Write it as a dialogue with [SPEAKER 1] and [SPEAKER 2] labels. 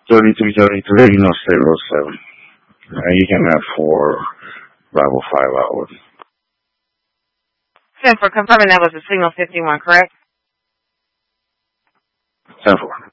[SPEAKER 1] 3333, North State Road 7. You came out for Bravo 5 hours.
[SPEAKER 2] 10 for confirming that was a signal 51, correct?
[SPEAKER 1] 10 for.